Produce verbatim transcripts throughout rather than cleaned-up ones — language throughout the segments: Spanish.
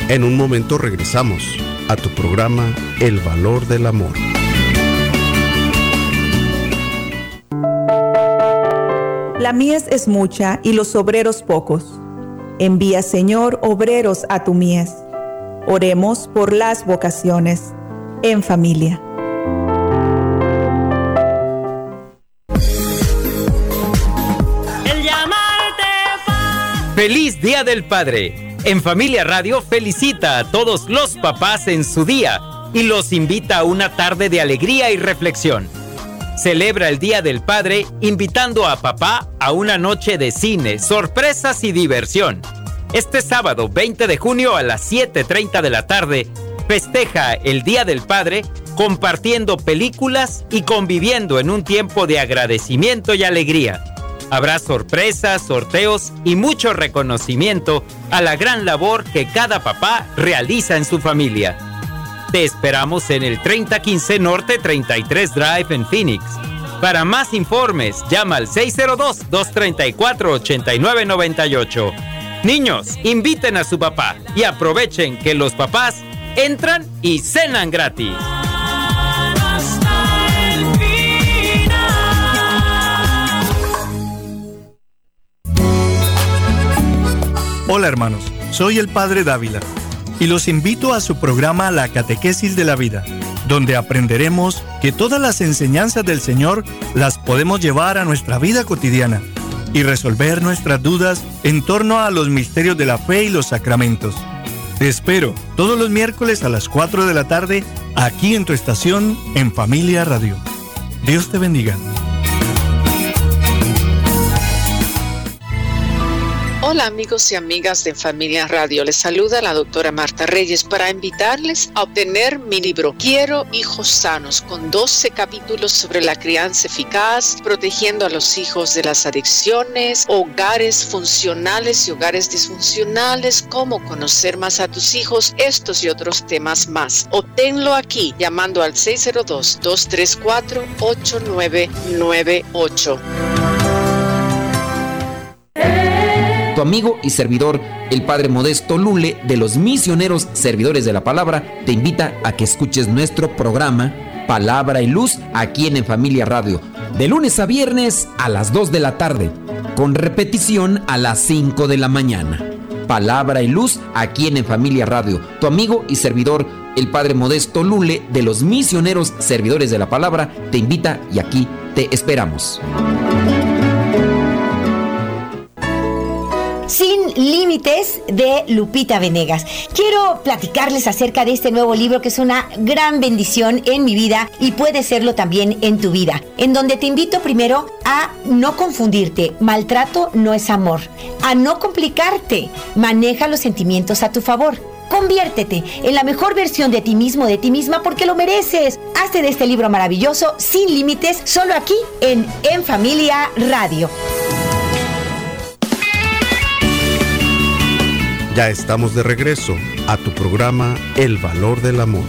En un momento regresamos a tu programa El Valor del Amor. La mies es mucha y los obreros pocos. Envía, Señor, obreros a tu mies. Oremos por las vocaciones en familia. ¡Feliz Día del Padre! En Familia Radio felicita a todos los papás en su día y los invita a una tarde de alegría y reflexión. Celebra el Día del Padre invitando a papá a una noche de cine, sorpresas y diversión. Este sábado veinte de junio a las siete treinta de la tarde, festeja el Día del Padre compartiendo películas y conviviendo en un tiempo de agradecimiento y alegría. Habrá sorpresas, sorteos y mucho reconocimiento a la gran labor que cada papá realiza en su familia. Te esperamos en el treinta quince Norte treinta y tres Drive en Phoenix. Para más informes, llama al seis cero dos, dos tres cuatro, ocho nueve nueve ocho. Niños, inviten a su papá y aprovechen que los papás entran y cenan gratis. Hola hermanos, soy el Padre Dávila y los invito a su programa La Catequesis de la Vida, donde aprenderemos que todas las enseñanzas del Señor las podemos llevar a nuestra vida cotidiana y resolver nuestras dudas en torno a los misterios de la fe y los sacramentos. Te espero todos los miércoles a las cuatro de la tarde aquí en tu estación en Familia Radio. Dios te bendiga. Hola amigos y amigas de Familia Radio, les saluda la doctora Marta Reyes para invitarles a obtener mi libro Quiero hijos sanos, con doce capítulos sobre la crianza eficaz, protegiendo a los hijos de las adicciones, hogares funcionales y hogares disfuncionales, cómo conocer más a tus hijos, estos y otros temas más. Obténlo aquí llamando al seis cero dos, dos tres cuatro, ocho nueve nueve ocho. Tu amigo y servidor, el Padre Modesto Lule, de los Misioneros Servidores de la Palabra, te invita a que escuches nuestro programa Palabra y Luz aquí en En Familia Radio, de lunes a viernes a las dos de la tarde, con repetición a las cinco de la mañana. Palabra y Luz aquí en En Familia Radio. Tu amigo y servidor, el Padre Modesto Lule, de los Misioneros Servidores de la Palabra, te invita y aquí te esperamos. Sin Límites, de Lupita Venegas. Quiero platicarles acerca de este nuevo libro que es una gran bendición en mi vida y puede serlo también en tu vida, en donde te invito primero a no confundirte. Maltrato no es amor. A no complicarte. Maneja los sentimientos a tu favor. Conviértete en la mejor versión de ti mismo, de ti misma, porque lo mereces. Hazte de este libro maravilloso, Sin Límites, solo aquí en En Familia Radio. Ya estamos de regreso a tu programa El Valor del Amor.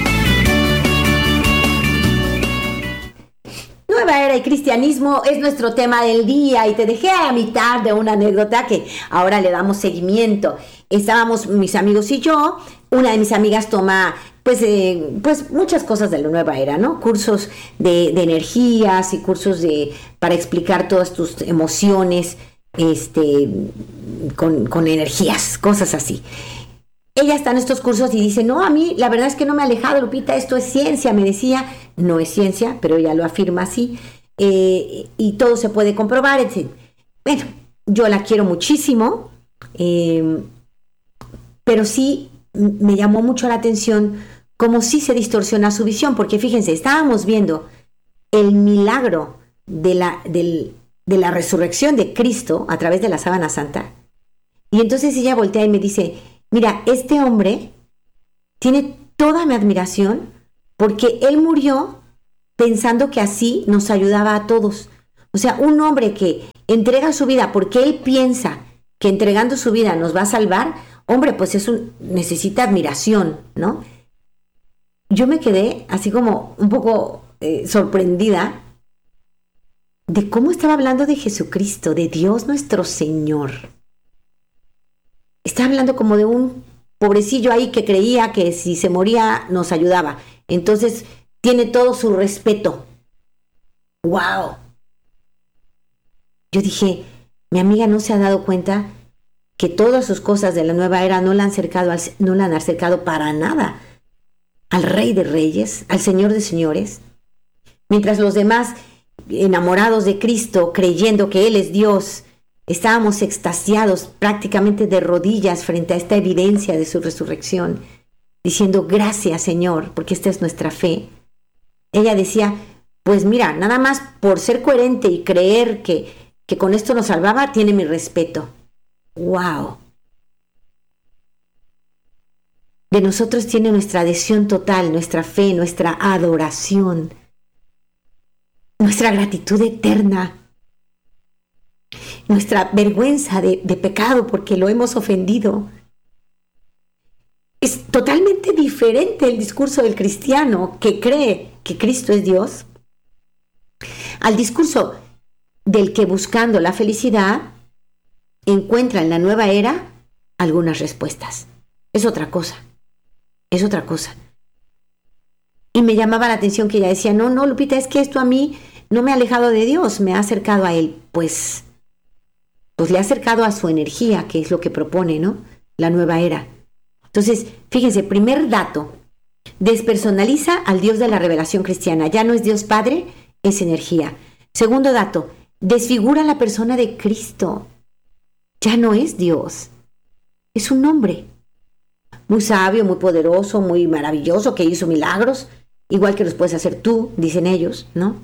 Nueva era y cristianismo es nuestro tema del día y te dejé a mitad de una anécdota que ahora le damos seguimiento. Estábamos mis amigos y yo, una de mis amigas toma pues, eh, pues muchas cosas de la nueva era, ¿no? Cursos de, de energías y cursos de para explicar todas tus emociones, este con, con energías, cosas así. Ella está en estos cursos y dice, no, a mí la verdad es que no me he alejado, Lupita, esto es ciencia, me decía. No es ciencia, pero ella lo afirma así, eh, y todo se puede comprobar, etcétera. Bueno, yo la quiero muchísimo, eh, pero sí me llamó mucho la atención cómo sí se distorsiona su visión, porque fíjense, estábamos viendo el milagro de la, del, de la resurrección de Cristo a través de la sábana santa, y entonces ella voltea y me dice, mira, este hombre tiene toda mi admiración porque él murió pensando que así nos ayudaba a todos. O sea, un hombre que entrega su vida porque él piensa que entregando su vida nos va a salvar, hombre, pues eso necesita admiración, ¿no? Yo me quedé así como un poco eh, sorprendida de cómo estaba hablando de Jesucristo, de Dios nuestro Señor. Está hablando como de un pobrecillo ahí que creía que si se moría nos ayudaba. Entonces tiene todo su respeto. ¡Wow! Yo dije, mi amiga no se ha dado cuenta que todas sus cosas de la nueva era no la han acercado, al, no la han acercado para nada al Rey de Reyes, al Señor de Señores. Mientras los demás, enamorados de Cristo, creyendo que Él es Dios, estábamos extasiados, prácticamente de rodillas frente a esta evidencia de su resurrección, diciendo, gracias Señor, porque esta es nuestra fe. Ella decía, pues mira, nada más por ser coherente y creer que, que con esto nos salvaba, tiene mi respeto. ¡Wow! De nosotros tiene nuestra adhesión total, nuestra fe, nuestra adoración, nuestra gratitud eterna, nuestra vergüenza de, de pecado porque lo hemos ofendido. Es totalmente diferente el discurso del cristiano que cree que Cristo es Dios al discurso del que buscando la felicidad encuentra en la nueva era algunas respuestas. Es otra cosa, es otra cosa. Y me llamaba la atención que ella decía, no, no, Lupita, es que esto a mí no me ha alejado de Dios, me ha acercado a Él. Pues, pues le ha acercado a su energía, que es lo que propone, ¿no? La nueva era. Entonces, fíjense, primer dato, despersonaliza al Dios de la revelación cristiana. Ya no es Dios Padre, es energía. Segundo dato, desfigura la persona de Cristo. Ya no es Dios, es un hombre. Muy sabio, muy poderoso, muy maravilloso, que hizo milagros, igual que los puedes hacer tú, dicen ellos, ¿no?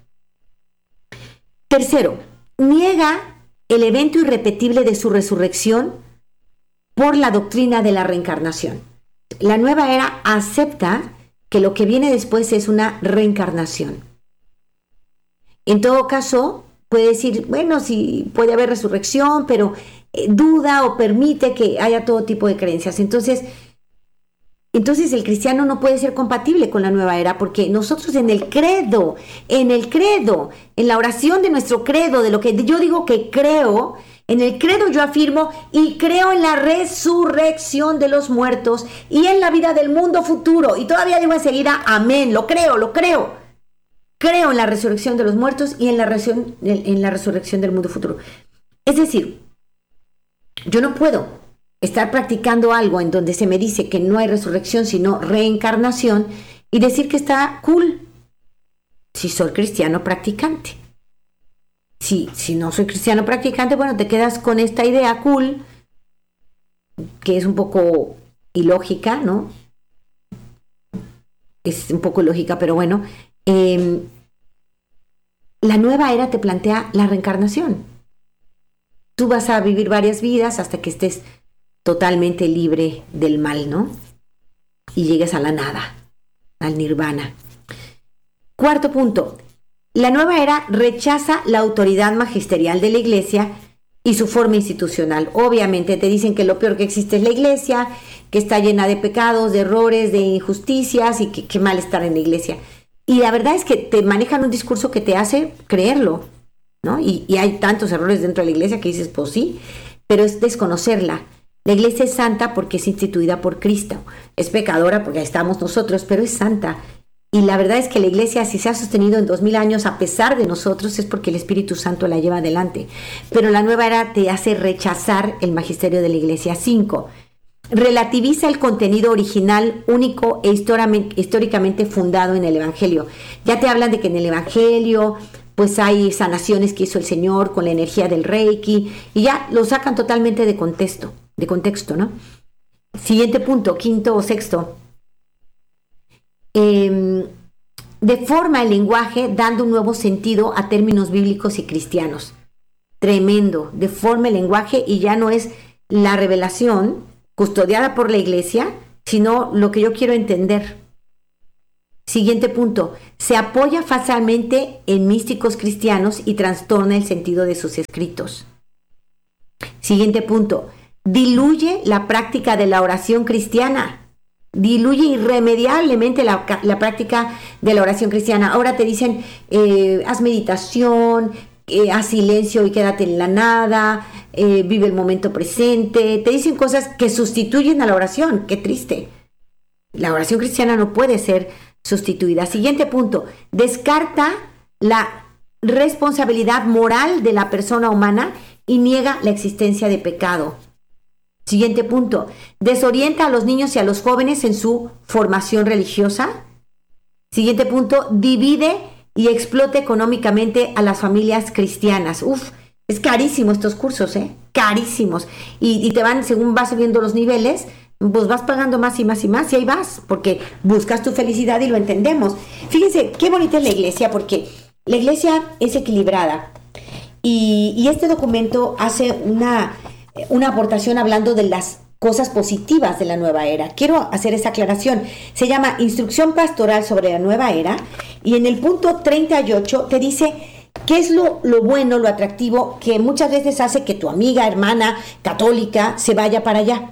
Tercero, niega el evento irrepetible de su resurrección por la doctrina de la reencarnación. La nueva era acepta que lo que viene después es una reencarnación. En todo caso, puede decir, bueno, sí puede haber resurrección, pero eh, duda o permite que haya todo tipo de creencias. Entonces, entonces el cristiano no puede ser compatible con la nueva era, porque nosotros en el credo, en el credo, en la oración de nuestro credo, de lo que yo digo que creo, en el credo yo afirmo y creo en la resurrección de los muertos y en la vida del mundo futuro. Y todavía digo enseguida, amén, lo creo, lo creo. Creo en la resurrección de los muertos y en la, resur- en la resurrección del mundo futuro. Es decir, yo no puedo estar practicando algo en donde se me dice que no hay resurrección sino reencarnación y decir que está cool si soy cristiano practicante. Si, si no soy cristiano practicante, bueno, te quedas con esta idea cool, que es un poco ilógica, ¿no? Es un poco ilógica, pero bueno. Eh, la nueva era te plantea la reencarnación. Tú vas a vivir varias vidas hasta que estés totalmente libre del mal, ¿no? Y llegues a la nada, al nirvana. Cuarto punto. La nueva era rechaza la autoridad magisterial de la iglesia y su forma institucional. Obviamente te dicen que lo peor que existe es la iglesia, que está llena de pecados, de errores, de injusticias y que qué mal estar en la iglesia. Y la verdad es que te manejan un discurso que te hace creerlo, ¿no? Y, y hay tantos errores dentro de la iglesia que dices, pues sí, pero es desconocerla. La iglesia es santa porque es instituida por Cristo. Es pecadora porque ahí estamos nosotros, pero es santa. Y la verdad es que la iglesia, si se ha sostenido en dos mil años a pesar de nosotros, es porque el Espíritu Santo la lleva adelante. Pero la nueva era te hace rechazar el magisterio de la iglesia. Cinco. Relativiza el contenido original, único e históricamente fundado en el Evangelio. Ya te hablan de que en el Evangelio pues hay sanaciones que hizo el Señor con la energía del Reiki y ya lo sacan totalmente de contexto, de contexto, ¿no? Siguiente punto, quinto o sexto. Eh, deforma el lenguaje dando un nuevo sentido a términos bíblicos y cristianos. Tremendo, deforma el lenguaje y ya no es la revelación custodiada por la iglesia, sino lo que yo quiero entender. Siguiente punto, se apoya falsamente en místicos cristianos y trastorna el sentido de sus escritos. Siguiente punto, diluye la práctica de la oración cristiana. Diluye irremediablemente la, la práctica de la oración cristiana. Ahora te dicen, eh, haz meditación, eh, haz silencio y quédate en la nada, eh, vive el momento presente. Te dicen cosas que sustituyen a la oración. Qué triste. La oración cristiana no puede ser sustituida. Siguiente punto. Descarta la responsabilidad moral de la persona humana y niega la existencia de pecado. Siguiente punto. Desorienta a los niños y a los jóvenes en su formación religiosa. Siguiente punto. Divide y explota económicamente a las familias cristianas. Uf, es carísimo estos cursos, ¿eh? Carísimos. Y, y te van, según vas subiendo los niveles, pues vas pagando más y más y más y ahí vas, porque buscas tu felicidad y lo entendemos. Fíjense, qué bonita es la iglesia, porque la iglesia es equilibrada. Y, y este documento hace una, una aportación hablando de las cosas positivas de la nueva era. Quiero hacer esa aclaración. Se llama Instrucción Pastoral sobre la Nueva Era, y en el punto treinta y ocho te dice qué es lo, lo bueno, lo atractivo, que muchas veces hace que tu amiga, hermana católica se vaya para allá.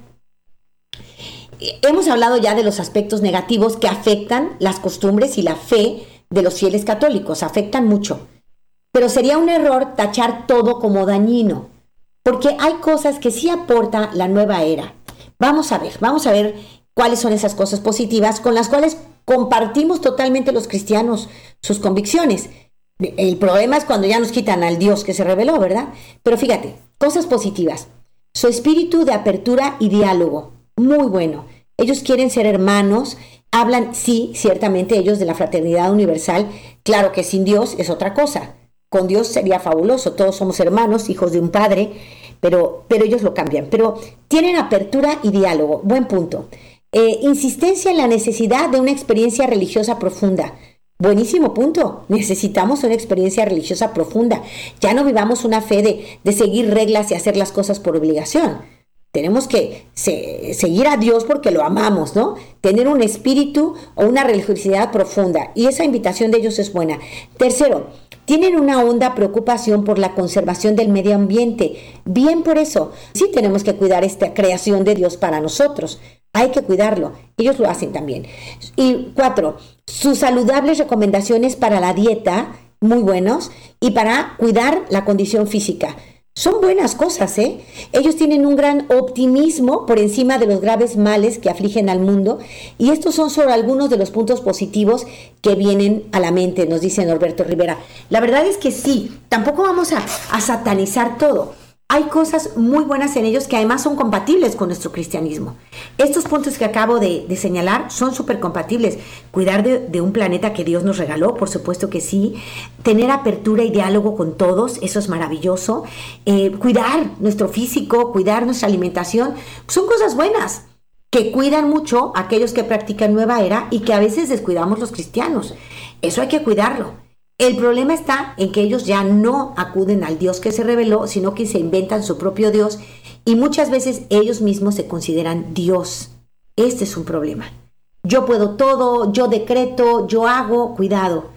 Hemos hablado ya de los aspectos negativos que afectan las costumbres y la fe de los fieles católicos, afectan mucho. Pero sería un error tachar todo como dañino, porque hay cosas que sí aporta la nueva era. Vamos a ver, vamos a ver cuáles son esas cosas positivas con las cuales compartimos totalmente los cristianos sus convicciones. El problema es cuando ya nos quitan al Dios que se reveló, ¿verdad? Pero fíjate, cosas positivas. Su espíritu de apertura y diálogo, muy bueno. Ellos quieren ser hermanos, hablan, sí, ciertamente ellos de la fraternidad universal. Claro que sin Dios es otra cosa. Con Dios sería fabuloso, todos somos hermanos, hijos de un padre, pero, pero ellos lo cambian. Pero tienen apertura y diálogo, buen punto. Eh, insistencia en la necesidad de una experiencia religiosa profunda. Buenísimo punto. Necesitamos una experiencia religiosa profunda. Ya no vivamos una fe de, de seguir reglas y hacer las cosas por obligación. Tenemos que se, seguir a Dios porque lo amamos, ¿no? Tener un espíritu o una religiosidad profunda. Y esa invitación de ellos es buena. Tercero, tienen una honda preocupación por la conservación del medio ambiente. Bien por eso. Sí tenemos que cuidar esta creación de Dios para nosotros. Hay que cuidarlo. Ellos lo hacen también. Y cuatro, sus saludables recomendaciones para la dieta, muy buenos, y para cuidar la condición física. Son buenas cosas, ¿eh? Ellos tienen un gran optimismo por encima de los graves males que afligen al mundo, y estos son solo algunos de los puntos positivos que vienen a la mente, nos dice Norberto Rivera. La verdad es que sí, tampoco vamos a, a satanizar todo. Hay cosas muy buenas en ellos que además son compatibles con nuestro cristianismo. Estos puntos que acabo de, de señalar son súper compatibles. Cuidar de, de un planeta que Dios nos regaló, por supuesto que sí. Tener apertura y diálogo con todos, eso es maravilloso. Eh, cuidar nuestro físico, cuidar nuestra alimentación, son cosas buenas que cuidan mucho a aquellos que practican nueva era y que a veces descuidamos los cristianos. Eso hay que cuidarlo. El problema está en que ellos ya no acuden al Dios que se reveló, sino que se inventan su propio Dios y muchas veces ellos mismos se consideran Dios. Este es un problema. Yo puedo todo, yo decreto, yo hago, cuidado.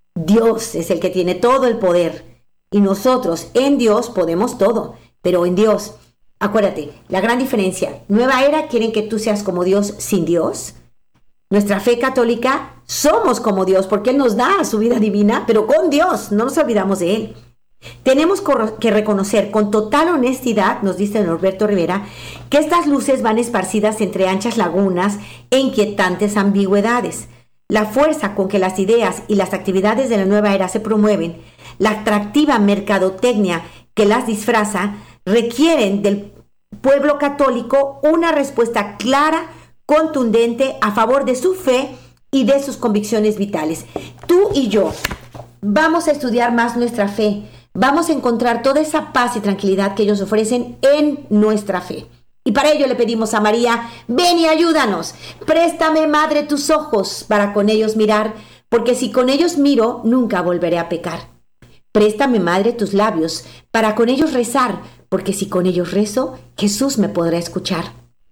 Dios es el que tiene todo el poder y nosotros en Dios podemos todo, pero en Dios, acuérdate, la gran diferencia, nueva era quieren que tú seas como Dios sin Dios. Nuestra fe católica somos como Dios porque Él nos da su vida divina, pero con Dios, no nos olvidamos de Él. Tenemos que reconocer con total honestidad, nos dice Norberto Rivera, que estas luces van esparcidas entre anchas lagunas e inquietantes ambigüedades. La fuerza con que las ideas y las actividades de la nueva era se promueven, la atractiva mercadotecnia que las disfraza, requieren del pueblo católico una respuesta clara, contundente a favor de su fe y de sus convicciones vitales. Tú y yo vamos a estudiar más nuestra fe, vamos a encontrar toda esa paz y tranquilidad que ellos ofrecen en nuestra fe. Y para ello le pedimos a María, ven y ayúdanos, préstame, Madre, tus ojos para con ellos mirar, porque si con ellos miro, nunca volveré a pecar. Préstame, Madre, tus labios para con ellos rezar, porque si con ellos rezo, Jesús me podrá escuchar.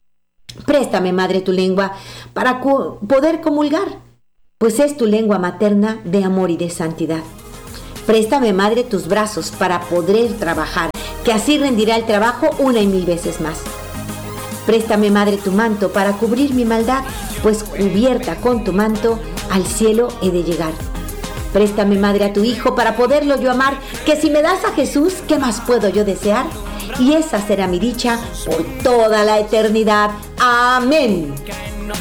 Préstame, Madre, tu lengua para co- poder comulgar, pues es tu lengua materna de amor y de santidad. Préstame, Madre, tus brazos para poder trabajar, que así rendirá el trabajo una y mil veces más. Préstame, Madre, tu manto para cubrir mi maldad, pues cubierta con tu manto al cielo he de llegar. Préstame, Madre, a tu Hijo para poderlo yo amar, que si me das a Jesús, ¿qué más puedo yo desear? Y esa será mi dicha por toda la eternidad. Amén.